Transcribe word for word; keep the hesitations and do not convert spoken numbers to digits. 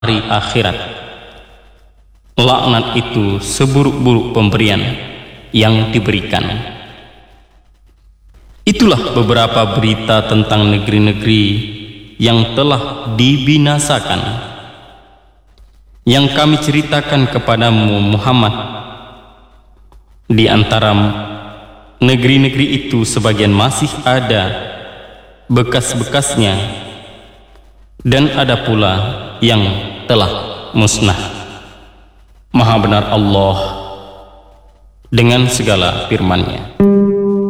hari akhirat. Laknat itu seburuk-buruk pemberian yang diberikan. Itulah beberapa berita tentang negeri-negeri yang telah dibinasakan, yang kami ceritakan kepadamu Muhammad. Di antara negeri-negeri itu sebagian masih ada bekas-bekasnya, dan ada pula yang telah musnah. Maha benar Allah dengan segala firman-Nya.